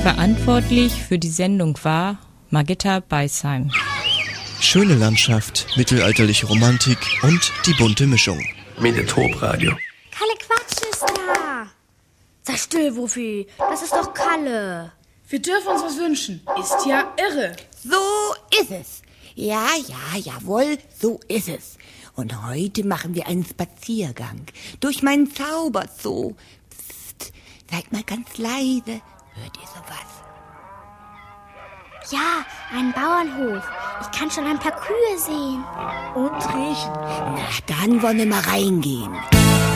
Verantwortlich für die Sendung war Margitta Beisheim. Schöne Landschaft, mittelalterliche Romantik und die bunte Mischung. Mediatorbradio. Kalle Quatsch ist da. Sei still, Wuffi. Das ist doch Kalle. Wir dürfen uns was wünschen. Ist ja irre. So ist es. Ja, jawohl, so ist es. Und heute machen wir einen Spaziergang durch meinen Zauberzoo. Psst, seid mal ganz leise. Hört ihr sowas? Ja, ein Bauernhof. Ich kann schon ein paar Kühe sehen. Und riechen. Na, dann wollen wir mal reingehen.